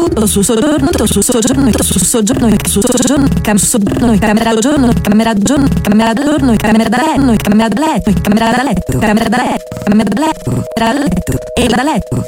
su soggiorno, su soggiorno, su soggiorno, su soggiorno, camera da giorno, camera da giorno, camera da giorno, camera da letto, camera da letto, camera da letto, camera da letto, camera da letto, camera da letto, e da letto,